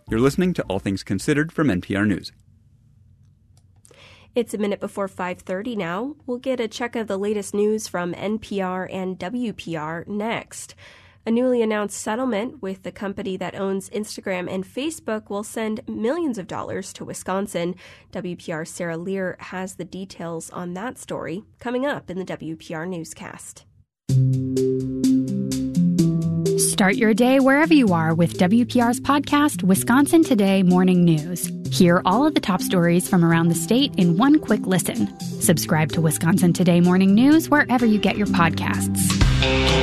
You're listening to All Things Considered from NPR News. It's a minute before 5:30 now. We'll get a check of the latest news from NPR and WPR next. A newly announced settlement with the company that owns Instagram and Facebook will send millions of dollars to Wisconsin. WPR's Sarah Lear has the details on that story coming up in the WPR newscast. Start your day wherever you are with WPR's podcast, Wisconsin Today Morning News. Hear all of the top stories from around the state in one quick listen. Subscribe to Wisconsin Today Morning News wherever you get your podcasts.